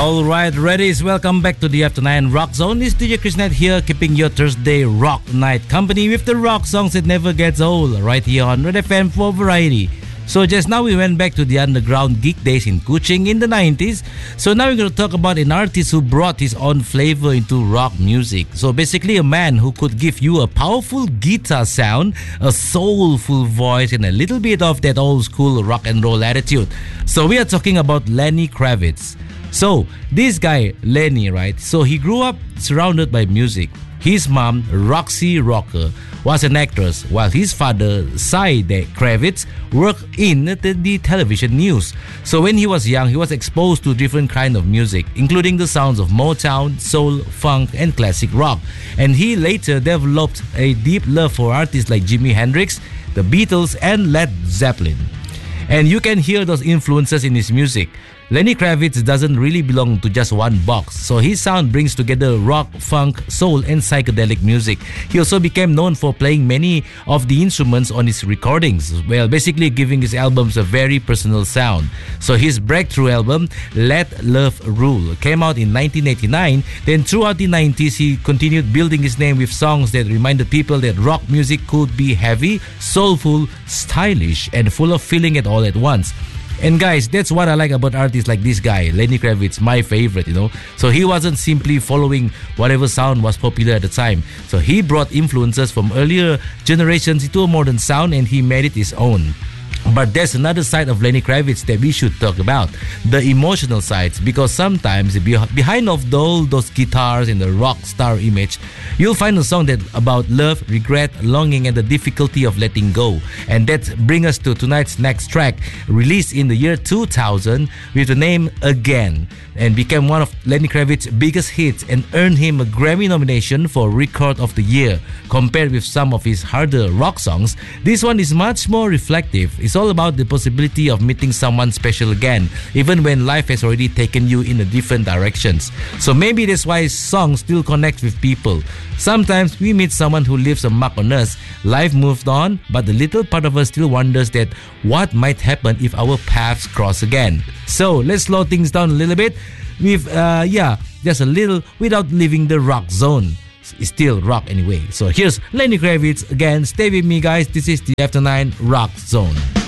Alright, readies, welcome back to the After 9 Rock Zone. It's DJ Krishnet here, keeping your Thursday rock night company with the rock songs that never gets old, right here on Red FM for Variety. So just now we went back to the underground geek days in Kuching in the 90s. So now we're going to talk about an artist who brought his own flavor into rock music. So basically a man who could give you a powerful guitar sound, a soulful voice, and a little bit of that old school rock and roll attitude. So we are talking about Lenny Kravitz. So this guy, Lenny, right? So he grew up surrounded by music. His mom, Roxy Rocker, was an actress, while his father, Cy Kravitz, worked in the television news. So when he was young, he was exposed to different kinds of music, including the sounds of Motown, soul, funk, and classic rock. And he later developed a deep love for artists like Jimi Hendrix, the Beatles, and Led Zeppelin. And you can hear those influences in his music. Lenny Kravitz doesn't really belong to just one box, so his sound brings together rock, funk, soul, and psychedelic music. He also became known for playing many of the instruments on his recordings, well, basically giving his albums a very personal sound. So his breakthrough album, Let Love Rule, came out in 1989. Then throughout the 90s, he continued building his name with songs that reminded people that rock music could be heavy, soulful, stylish, and full of feeling at all at once. And guys, that's what I like about artists like this guy, Lenny Kravitz, my favorite, So he wasn't simply following whatever sound was popular at the time. So he brought influences from earlier generations into a modern sound and he made it his own. But there's another side of Lenny Kravitz that we should talk about, the emotional sides, because sometimes behind of all those guitars and the rock star image, you'll find a song that about love, regret, longing, and the difficulty of letting go. And that brings us to tonight's next track, released in the year 2000 with the name Again, and became one of Lenny Kravitz's biggest hits and earned him a Grammy nomination for Record of the Year. Compared with some of his harder rock songs, this one is much more reflective. It's all about the possibility of meeting someone special again, even when life has already taken you in a different directions. So maybe that's why songs still connect with people. Sometimes we meet someone who leaves a mark on us. Life moved on, but the little part of us still wonders that what might happen if our paths cross again. So let's slow things down a little bit with just a little without leaving the rock zone. It's still rock anyway. So here's Lenny Kravitz again. Stay with me, guys. This is the After 9 Rock Zone.